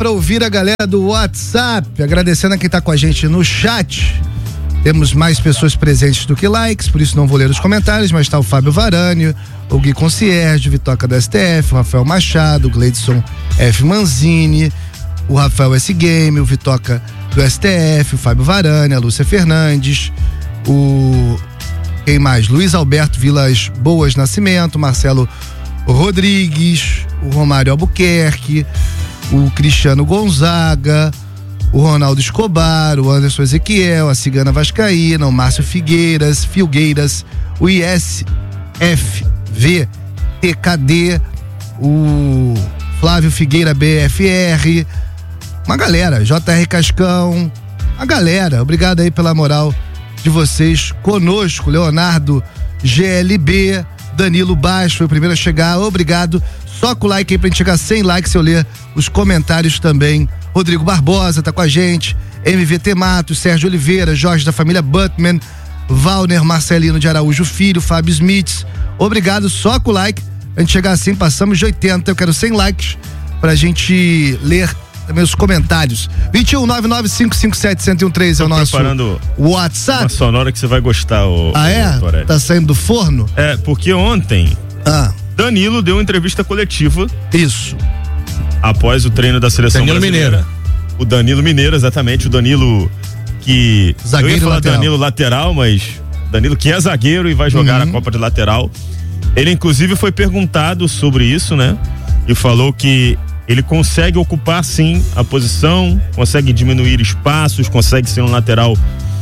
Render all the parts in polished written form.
para ouvir a galera do WhatsApp. Agradecendo a quem tá com a gente no chat. Temos mais pessoas presentes do que likes, por isso não vou ler os comentários, mas tá o Fábio Varani, o Gui Concierge, o Vitoca da STF, o Rafael Machado, o Gleidson F. Manzini, o Rafael S. Game, o Vitoca do STF, o Fábio Varani, a Lúcia Fernandes, quem mais? Luiz Alberto Vilas Boas Nascimento, Marcelo Rodrigues, o Romário Albuquerque, o Cristiano Gonzaga, o Ronaldo Escobar, o Anderson Ezequiel, a Cigana Vascaína, o Márcio Filgueiras, o ISFV TKD, o Flávio Figueira BFR, uma galera, JR Cascão, uma galera, obrigado aí pela moral de vocês conosco. Leonardo GLB, Danilo Baixo foi o primeiro a chegar, obrigado. Só com o like aí pra gente chegar a 100 likes, eu ler os comentários também. Rodrigo Barbosa tá com a gente, MVT Matos, Sérgio Oliveira, Jorge da família Butman, Valner Marcelino de Araújo Filho, Fábio Smith, obrigado. Só com o like, a gente chegar assim, passamos de 80, eu quero 100 likes pra gente ler também os comentários. 21995571013 é o nosso WhatsApp. Uma sonora que você vai gostar, Torelli. Tá saindo do forno? É, porque ontem Danilo deu uma entrevista coletiva. Isso. Após o treino da seleção brasileira. O Danilo Mineiro, exatamente, o Danilo que... Zagueiro, eu ia falar lateral. Danilo lateral, mas Danilo que é zagueiro e vai jogar a Copa de lateral. Ele inclusive foi perguntado sobre isso, né? E falou que ele consegue ocupar sim a posição, consegue diminuir espaços, consegue ser um lateral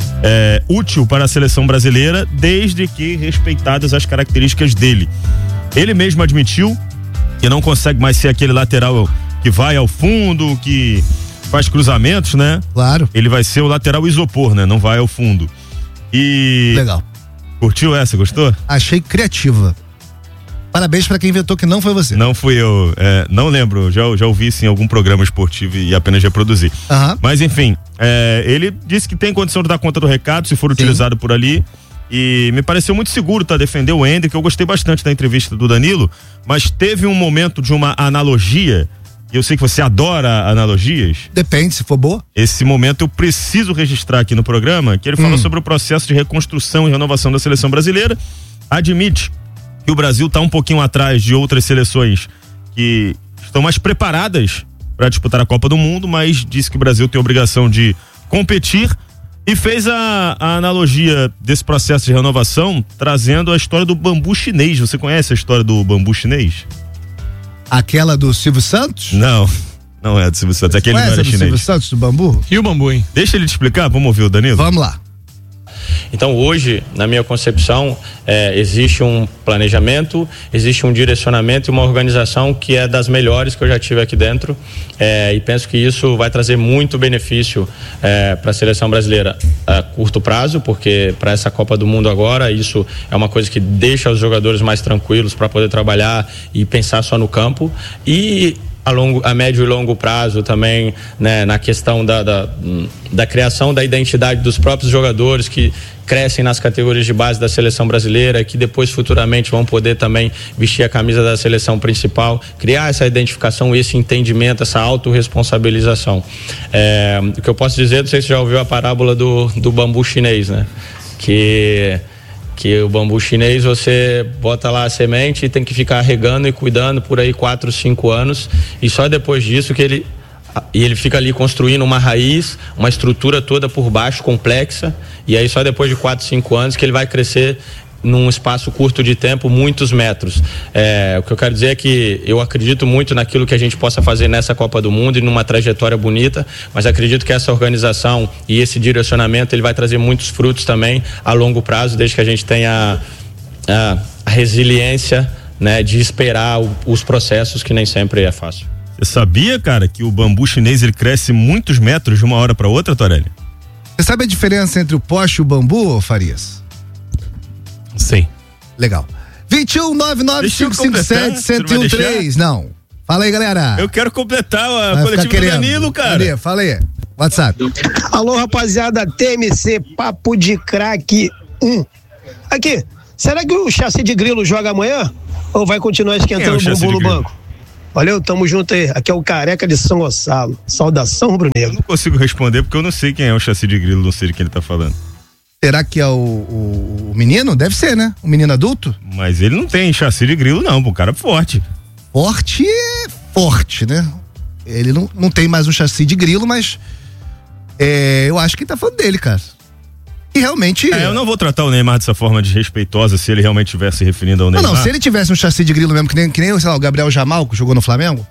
útil para a seleção brasileira, desde que respeitadas as características dele. Ele mesmo admitiu que não consegue mais ser aquele lateral que vai ao fundo, que faz cruzamentos, né? Claro. Ele vai ser o lateral isopor, né? Não vai ao fundo. E... Legal. Curtiu essa? Gostou? Achei criativa. Parabéns pra quem inventou, que não foi você. Não fui eu, não lembro, já ouvi isso em algum programa esportivo e apenas reproduzi. Mas enfim, ele disse que tem condição de dar conta do recado, se for utilizado por ali. E me pareceu muito seguro defender o Ender, que eu gostei bastante da entrevista do Danilo, mas teve um momento de uma analogia, e eu sei que você adora analogias. Depende, se for boa. Esse momento eu preciso registrar aqui no programa, que ele fala sobre o processo de reconstrução e renovação da seleção brasileira, admite que o Brasil está um pouquinho atrás de outras seleções que estão mais preparadas para disputar a Copa do Mundo, mas disse que o Brasil tem a obrigação de competir. E fez a analogia desse processo de renovação trazendo a história do bambu chinês. Você conhece a história do bambu chinês? Aquela do Silvio Santos? Não é do Silvio Santos. Aquele não era do chinês. Silvio Santos, do bambu? E o bambu, hein? Deixa ele te explicar, vamos ouvir o Danilo? Vamos lá. Então hoje, na minha concepção, existe um planejamento, existe um direcionamento e uma organização que é das melhores que eu já tive aqui dentro, e penso que isso vai trazer muito benefício para a seleção brasileira a curto prazo, porque para essa Copa do Mundo agora, isso é uma coisa que deixa os jogadores mais tranquilos para poder trabalhar e pensar só no campo, e a médio e longo prazo também, né, na questão da criação da identidade dos próprios jogadores que crescem nas categorias de base da seleção brasileira, que depois futuramente vão poder também vestir a camisa da seleção principal, criar essa identificação, esse entendimento, essa autorresponsabilização. O que eu posso dizer, não sei se você já ouviu a parábola do bambu chinês, né? Que o bambu chinês, você bota lá a semente e tem que ficar regando e cuidando por aí 4, 5 anos, e só depois disso que ele fica ali construindo uma raiz, uma estrutura toda por baixo, complexa, e aí só depois de 4, 5 anos que ele vai crescer num espaço curto de tempo, muitos metros. O que eu quero dizer é que eu acredito muito naquilo que a gente possa fazer nessa Copa do Mundo e numa trajetória bonita, mas acredito que essa organização e esse direcionamento, ele vai trazer muitos frutos também a longo prazo, desde que a gente tenha a resiliência, né, de esperar os processos, que nem sempre é fácil. Você sabia, cara, que o bambu chinês ele cresce muitos metros de uma hora para outra, Torelli? Você sabe a diferença entre o poste e o bambu, Farias? Sim. Legal. 21995571013. Não. Fala aí, galera. Eu quero completar a coletiva do Danilo, cara. Fala aí. WhatsApp. Alô, rapaziada, TMC, Papo de Craque 1. Aqui, será que o chassi de grilo joga amanhã? Ou vai continuar esquentando o bumbum no banco? Valeu, tamo junto aí. Aqui é o Careca de São Gonçalo. Saudação, rubro-negro. Eu não consigo responder porque eu não sei quem é o Chassi de Grilo, não sei de quem ele tá falando. Será que é o menino? Deve ser, né? O menino adulto? Mas ele não tem chassi de grilo, não, o cara é forte. Forte, né? Ele não tem mais um chassi de grilo, mas eu acho que tá falando dele, cara. E realmente... eu não vou tratar o Neymar dessa forma desrespeitosa se ele realmente estivesse se referindo ao Neymar. Não, se ele tivesse um chassi de grilo mesmo, que nem sei lá, o Gabriel Jamal, que jogou no Flamengo,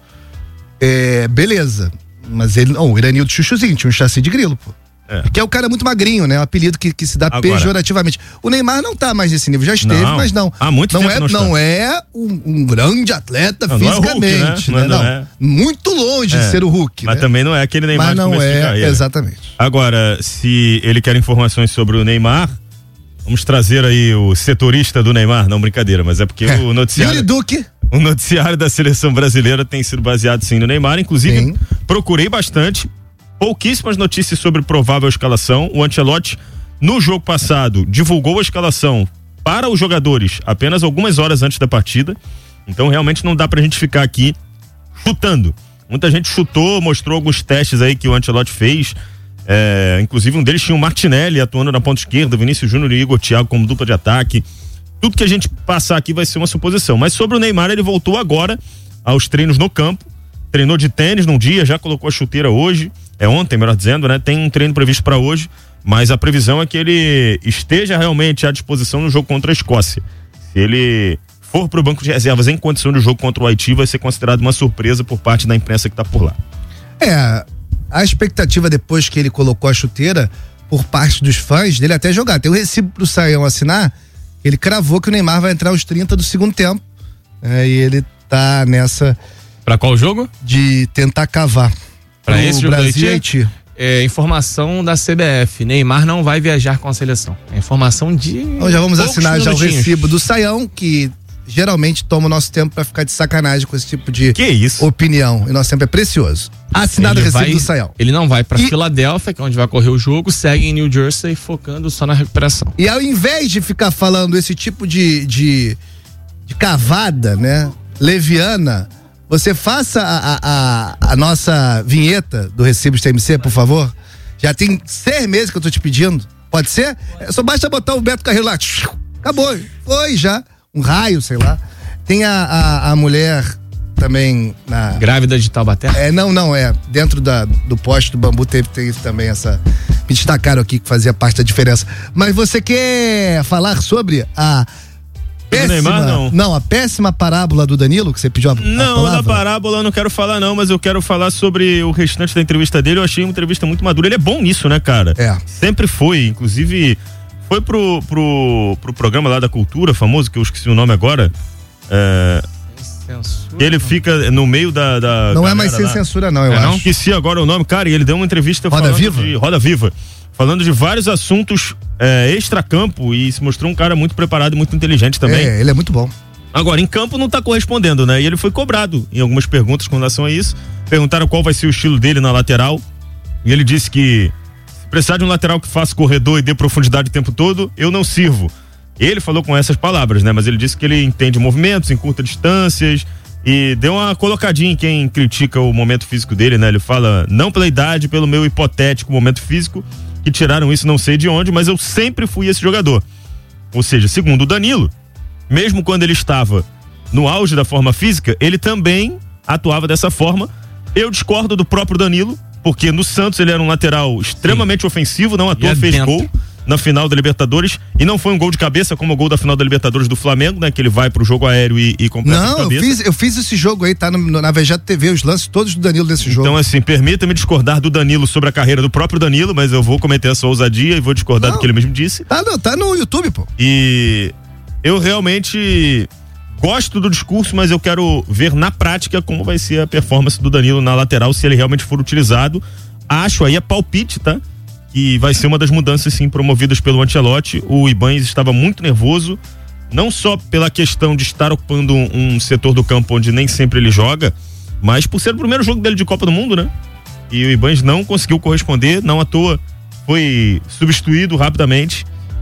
beleza. Mas ele, o Iranildo Chuchuzinho tinha um chassi de grilo, pô. Porque o cara é muito magrinho, né? Um apelido que se dá pejorativamente. O Neymar não tá mais nesse nível, já esteve, mas não. Há muito tempo não é um grande atleta fisicamente, não é o Hulk, né? Não. Muito longe de ser o Hulk. Mas né? também não é aquele Neymar de começo de carreira. Exatamente. Agora, se ele quer informações sobre o Neymar, vamos trazer aí o setorista do Neymar, não brincadeira, mas é porque o noticiário... Yuri Duque. O noticiário da seleção brasileira tem sido baseado sim no Neymar, inclusive procurei bastante. Pouquíssimas notícias sobre provável escalação. O Ancelotti, no jogo passado, divulgou a escalação para os jogadores apenas algumas horas antes da partida. Então realmente não dá pra gente ficar aqui chutando. Muita gente chutou, mostrou alguns testes aí que o Ancelotti fez. Inclusive um deles tinha o Martinelli atuando na ponta esquerda, Vinícius Júnior e Igor Thiago como dupla de ataque. Tudo que a gente passar aqui vai ser uma suposição. Mas sobre o Neymar, ele voltou agora aos treinos no campo. Treinou de tênis num dia, já colocou a chuteira hoje. Ontem, melhor dizendo, né? Tem um treino previsto para hoje, mas a previsão é que ele esteja realmente à disposição no jogo contra a Escócia. Se ele for pro banco de reservas em condição de jogo contra o Haiti, vai ser considerado uma surpresa por parte da imprensa que tá por lá. A expectativa depois que ele colocou a chuteira, por parte dos fãs, dele até jogar. Tem o recibo pro Saião assinar, ele cravou que o Neymar vai entrar aos 30 do segundo tempo. E ele tá nessa... Pra qual jogo? De tentar cavar. Pra esse jogo Brasil e Haiti. Informação da CBF. Neymar não vai viajar com a seleção. Informação de... Então já vamos assinar já o recibo do Saião, que geralmente toma o nosso tempo pra ficar de sacanagem com esse tipo de opinião. E nosso tempo é precioso. Assinado o recibo do Saião. Ele não vai pra Filadélfia, que é onde vai correr o jogo, segue em New Jersey focando só na recuperação. E ao invés de ficar falando esse tipo de cavada, né, leviana, você faça a nossa vinheta do Recibo de TMC, por favor. Já tem 6 meses que eu tô te pedindo. Pode ser? Só basta botar o Beto Carreiro lá. Acabou. Foi já. Um raio, sei lá. Tem a mulher também grávida de Taubaté? Não. Dentro do poste do bambu teve também essa... Me destacaram aqui que fazia parte da diferença. Mas você quer falar sobre a... Neymar, não, a péssima parábola do Danilo, que você pediu a palavra? Da parábola eu não quero falar não, mas eu quero falar sobre o restante da entrevista dele. Eu achei uma entrevista muito madura. Ele é bom nisso, né, cara? Sempre foi, inclusive foi pro programa lá da Cultura, famoso, que eu esqueci o nome agora. Ele fica no meio da não é mais sem censura não, eu acho. Não esqueci agora o nome, cara, e ele deu uma entrevista Roda Viva, falando de vários assuntos extracampo, e se mostrou um cara muito preparado e muito inteligente também. Ele é muito bom. Agora, em campo não tá correspondendo, né? E ele foi cobrado em algumas perguntas com relação a isso. Perguntaram qual vai ser o estilo dele na lateral, e ele disse que se precisar de um lateral que faça corredor e dê profundidade o tempo todo, eu não sirvo. Ele falou com essas palavras, né? Mas ele disse que ele entende movimentos em curtas distâncias e deu uma colocadinha em quem critica o momento físico dele, né? Ele fala, não pela idade, pelo meu hipotético momento físico, que tiraram isso não sei de onde, mas eu sempre fui esse jogador. Ou seja, segundo o Danilo, mesmo quando ele estava no auge da forma física, ele também atuava dessa forma. Eu discordo do próprio Danilo, porque no Santos ele era um lateral extremamente ofensivo, não à toa fez gol na final da Libertadores, e não foi um gol de cabeça como o gol da final da Libertadores do Flamengo, né? Que ele vai pro jogo aéreo e completa de cabeça. Eu fiz esse jogo aí, tá na Vegeta TV, os lances todos do Danilo desse jogo. Então assim, permita-me discordar do Danilo sobre a carreira do próprio Danilo, mas eu vou cometer essa ousadia e vou discordar do que ele mesmo disse. Tá no YouTube, pô. E eu realmente gosto do discurso, mas eu quero ver na prática como vai ser a performance do Danilo na lateral, se ele realmente for utilizado. Acho aí, é palpite, tá? Que vai ser uma das mudanças, sim, promovidas pelo Ancelotti. O Ibanez estava muito nervoso, não só pela questão de estar ocupando um setor do campo onde nem sempre ele joga, mas por ser o primeiro jogo dele de Copa do Mundo, né? E o Ibanez não conseguiu corresponder, não à toa foi substituído rapidamente.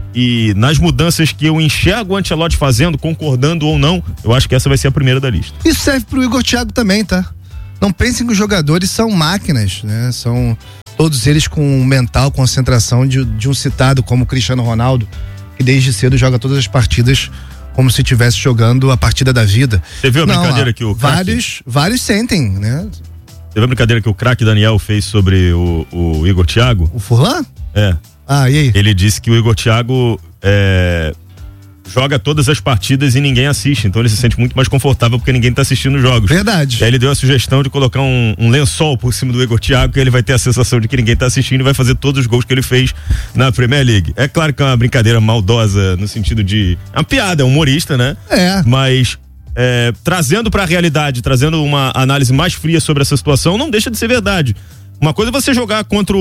e nas mudanças que eu enxergo o Ancelotti fazendo, concordando ou não, eu acho que essa vai ser a primeira da lista. Isso serve pro Igor Thiago também, tá? Não pensem que os jogadores são máquinas, né? São todos eles com mental concentração de um citado como o Cristiano Ronaldo, que desde cedo joga todas as partidas como se estivesse jogando a partida da vida. Você viu a brincadeira que o vários sentem, né? Você viu a brincadeira que o craque Daniel fez sobre o Igor Thiago? O Furlan? É. Ah, e aí? Ele disse que o Igor Thiago joga todas as partidas e ninguém assiste, então ele se sente muito mais confortável porque ninguém tá assistindo os jogos. Verdade. E aí ele deu a sugestão de colocar um lençol por cima do Igor Thiago, que ele vai ter a sensação de que ninguém tá assistindo e vai fazer todos os gols que ele fez na Premier League. É claro que é uma brincadeira maldosa no sentido de... É uma piada, é um humorista, né? É. Mas trazendo pra realidade, trazendo uma análise mais fria sobre essa situação, não deixa de ser verdade. Uma coisa é você jogar contra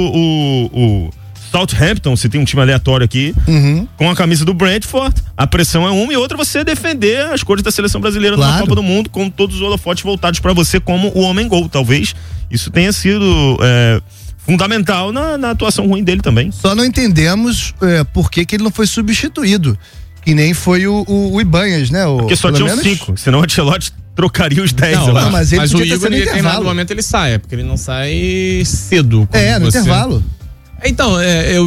o Southampton, se tem um time aleatório aqui, com a camisa do Brentford, a pressão é uma, e outra você defender as cores da seleção brasileira na Copa do Mundo, com todos os holofotes voltados pra você como o homem gol. Talvez isso tenha sido fundamental na atuação ruim dele também. Só não entendemos por que ele não foi substituído, que nem foi o Ibanhas, né? Porque só tinham 5, senão o Ancelotti trocaria os 10. Não, mas ele o podia Igor, ter em dado momento ele sai, porque ele não sai cedo. No intervalo. Então,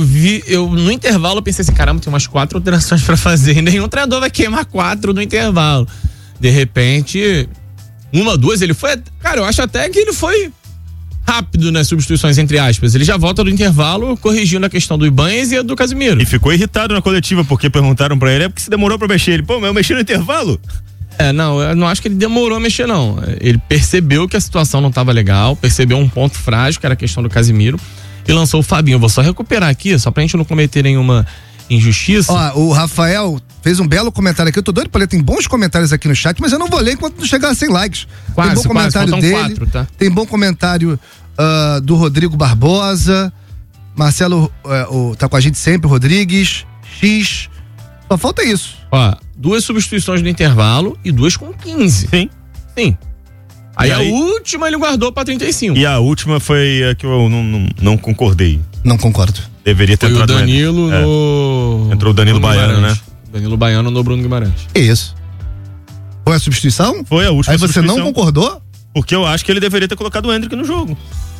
eu no intervalo pensei assim, caramba, tem umas 4 alterações pra fazer e nenhum treinador vai queimar 4 no intervalo. De repente, 1, 2, ele foi, cara, eu acho até que ele foi rápido nas substituições, entre aspas. Ele já volta do intervalo corrigindo a questão do Ibanez e a do Casemiro. E ficou irritado na coletiva, porque perguntaram pra ele, porque se demorou pra mexer. Ele, mas eu mexi no intervalo? Não, eu não acho que ele demorou a mexer, não. Ele percebeu que a situação não tava legal, percebeu um ponto frágil, que era a questão do Casemiro, e lançou o Fabinho. Eu vou só recuperar aqui, só pra gente não cometer nenhuma injustiça. O Rafael fez um belo comentário aqui. Eu tô doido pra ler, tem bons comentários aqui no chat, mas eu não vou ler enquanto não chegar a 100 likes. Quase, tem bom comentário dele, 4, tá? Tem bom comentário do Rodrigo Barbosa, Marcelo tá com a gente sempre, Rodrigues, X, só falta isso. 2 substituições no intervalo e 2 com 15. Sim. Aí a última ele guardou pra 35. E a última foi a que eu não concordei. Não concordo. Deveria ter entrado o Danilo no... Entrou o Danilo Baiano, né? Danilo Baiano no Bruno Guimarães. Que isso? Foi a substituição? Foi a última substituição. Aí você não concordou? Porque eu acho que ele deveria ter colocado o Hendrick no jogo.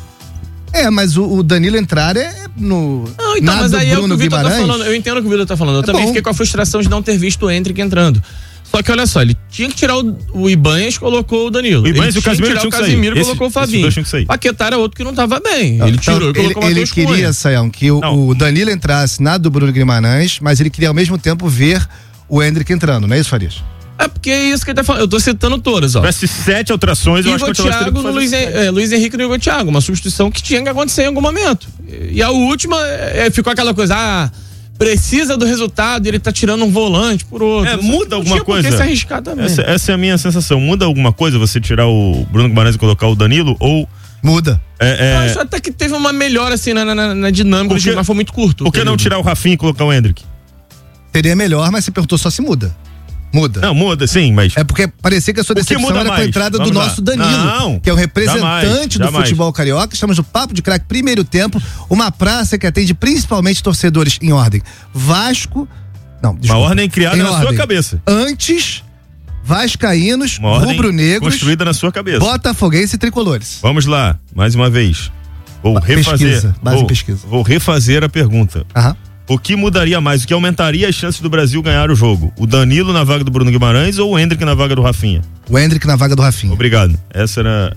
Mas o Danilo entrar no... Não, então, mas aí Bruno é o que o Vitor tá Guimarães. falando. Eu entendo o que o Vitor tá falando. Eu também fiquei com a frustração de não ter visto o Hendrick entrando. Só que olha só, ele tinha que tirar o Ibanez, colocou o Danilo. O Ibanez e o Casemiro tinha que sair. Casemiro colocou o Fabinho. Paquetá era outro que não tava bem. Ele tirou e colocou o Matheus Cunha. Ele queria, Sayão, que o Danilo entrasse na do Bruno Guimarães, mas ele queria ao mesmo tempo ver o Hendrick entrando, não é isso, Farias? É porque é isso que ele tá falando. Eu tô citando todas, ó. Tivesse 7 alterações, eu acho que o Thiago no Luiz Henrique no Igor Thiago. Uma substituição que tinha que acontecer em algum momento. E a última, ficou aquela coisa, precisa do resultado, ele tá tirando um volante por outro. Muda alguma coisa. Porque se arriscar também. Essa é a minha sensação. Muda alguma coisa você tirar o Bruno Guimarães e colocar o Danilo ou... Muda. Eu acho até que teve uma melhora assim na dinâmica, mas foi muito curto. Por que não tirar o Rafinha e colocar o Hendrick? Seria melhor, mas você perguntou só se muda. Muda. Não, muda sim, mas... É porque parecia que a sua decepção era com a entrada do nosso Danilo, que é o representante do futebol carioca. Estamos no Papo de Craque, primeiro tempo, uma praça que atende principalmente torcedores em ordem. Vasco... Não, desculpa. Uma ordem criada na sua cabeça. Antes, vascaínos, rubro-negros... construída na sua cabeça. Botafoguense e tricolores. Vamos lá, mais uma vez. Vou refazer. Pesquisa. Vou refazer a pergunta. O que mudaria mais? O que aumentaria as chances do Brasil ganhar o jogo? O Danilo na vaga do Bruno Guimarães ou o Hendrick na vaga do Rafinha? O Hendrick na vaga do Rafinha. Obrigado. Essa era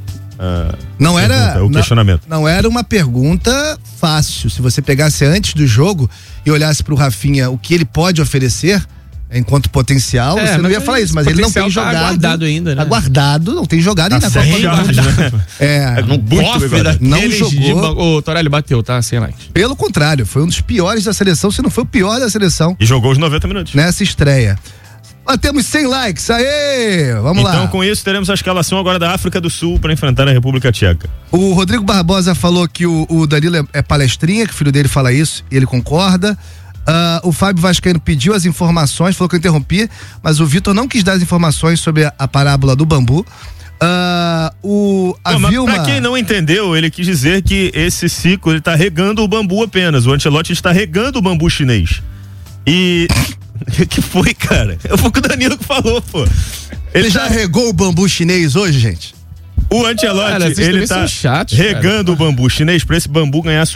o questionamento. Não era uma pergunta fácil. Se você pegasse antes do jogo e olhasse pro Rafinha o que ele pode oferecer enquanto potencial, você não ia falar isso, mas ele não tem jogado. Aguardado ainda, né? Aguardado, não tem jogado ainda. Não jogou. O Torelli bateu, tá? Sem likes. Pelo contrário, foi um dos piores da seleção, se não foi o pior da seleção. E jogou os 90 minutos. Nessa estreia. Batemos 100 likes, aê! Vamos lá. Então, com isso, teremos a escalação agora da África do Sul para enfrentar a República Tcheca. O Rodrigo Barbosa falou que o Danilo é palestrinha, que o filho dele fala isso, e ele concorda. O Fábio Vascaíno pediu as informações, falou que eu interrompi, mas o Vitor não quis dar as informações sobre a parábola do bambu. Vilma... Pra quem não entendeu, ele quis dizer que esse ciclo ele tá regando o bambu apenas. O Ancelotti está regando o bambu chinês. E. Que foi, cara? Foi o que o Danilo que falou, pô. Ele já regou o bambu chinês hoje, gente? O Ancelotti, ele tá chatos, regando o bambu chinês pra esse bambu ganhar